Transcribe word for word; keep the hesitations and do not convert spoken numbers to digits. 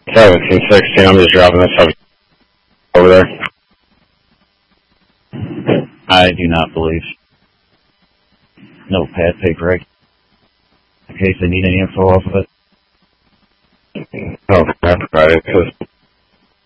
seventeen sixteen, I'm just dropping this up over there. I do not believe. No pad paper, right? In case they need any info off of it. Oh, that's right. It says